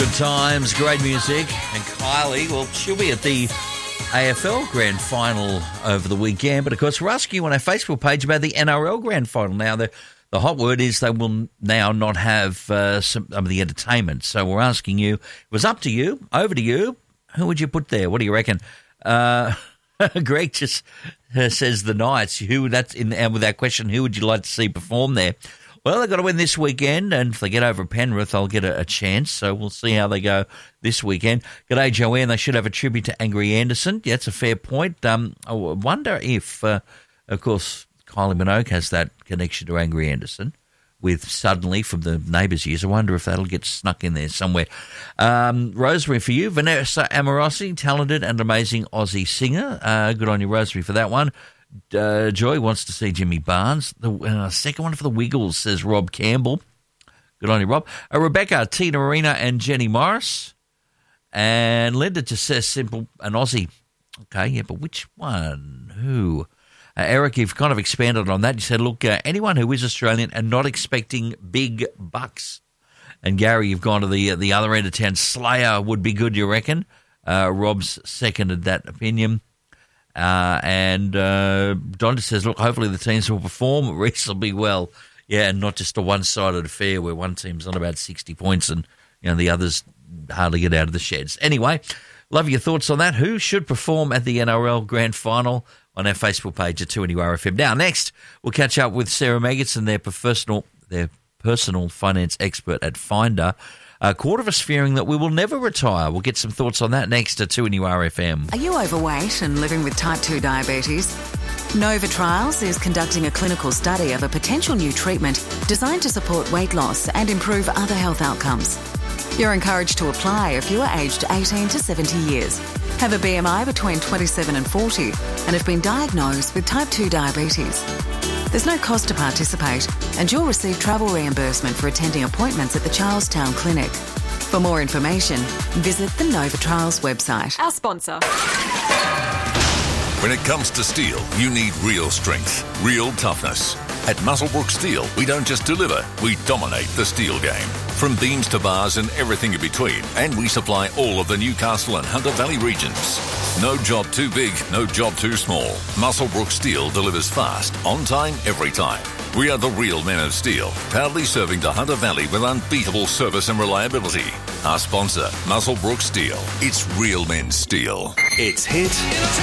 Good times, great music. And Kylie, well, she'll be at the AFL Grand Final over the weekend. But, of course, we're asking you on our Facebook page about the NRL Grand Final. Now, the hot word is they will now not have some of the entertainment. So we're asking you, it was up to you, over to you. Who would you put there? What do you reckon? Greg just says the Knights. And with that question, who would you like to see perform there? Well, they've got to win this weekend, and if they get over Penrith, they'll get a chance. So we'll see how they go this weekend. G'day, Joanne. They should have a tribute to Angry Anderson. Yeah, that's a fair point. I wonder if, of course, Kylie Minogue has that connection to Angry Anderson with Suddenly from the Neighbours years. I wonder if that'll get snuck in there somewhere. Rosemary, for you, Vanessa Amorosi, talented and amazing Aussie singer. Good on you, Rosemary, for that one. Joy wants to see Jimmy Barnes. The second one for the Wiggles, says Rob Campbell. Good on you, Rob. Rebecca, Tina Arena and Jenny Morris. And Linda just says simple, an Aussie. Okay, yeah, but which one? Who? Eric, you've kind of expanded on that. You said, look, anyone who is Australian and not expecting big bucks. And Gary, you've gone to the other end of town. Slayer would be good, you reckon? Rob's seconded that opinion. And Don says, look, hopefully the teams will perform reasonably well. Yeah, and not just a one-sided affair where one team's on about 60 points and the others hardly get out of the sheds. Anyway, love your thoughts on that. Who should perform at the NRL Grand Final? On our Facebook page at 2NURFM. Now, next, we'll catch up with Sarah Magidson, their personal finance expert at Finder. A quarter of us fearing that we will never retire. We'll get some thoughts on that next at 2NURFM. Are you overweight and living with type 2 diabetes? Nova Trials is conducting a clinical study of a potential new treatment designed to support weight loss and improve other health outcomes. You're encouraged to apply if you are aged 18 to 70 years, have a BMI between 27 and 40, and have been diagnosed with type 2 diabetes. There's no cost to participate, and you'll receive travel reimbursement for attending appointments at the Charlestown Clinic. For more information, visit the Nova Trials website. Our sponsor. When it comes to steel, you need real strength, real toughness. At Muswellbrook Steel, we don't just deliver, we dominate the steel game. From beams to bars and everything in between, and we supply all of the Newcastle and Hunter Valley regions. No job too big, no job too small. Muswellbrook Steel delivers fast, on time, every time. We are the real men of steel, proudly serving the Hunter Valley with unbeatable service and reliability. Our sponsor, Muswellbrook Steel. It's real men's steel. It's hit